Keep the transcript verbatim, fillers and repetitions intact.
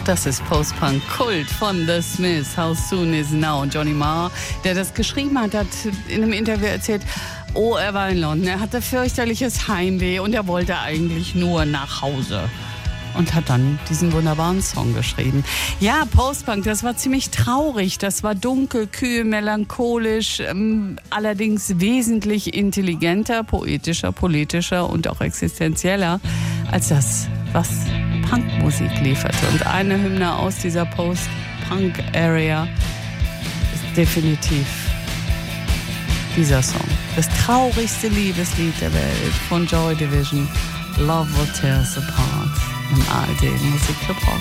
das ist Post-Punk-Kult von The Smiths. How Soon Is Now. Johnny Marr, der das geschrieben hat, hat in einem Interview erzählt, oh, er war in London, er hatte fürchterliches Heimweh und er wollte eigentlich nur nach Hause. Und hat dann diesen wunderbaren Song geschrieben. Ja, Post-Punk, das war ziemlich traurig. Das war dunkel, kühl, melancholisch, ähm, allerdings wesentlich intelligenter, poetischer, politischer und auch existenzieller als das, was Punkmusik lieferte. Und eine Hymne aus dieser Post-Punk-Area ist definitiv dieser Song. Das traurigste Liebeslied der Welt von Joy Division, Love What Tears Apart, im A R D Musikclub Rock.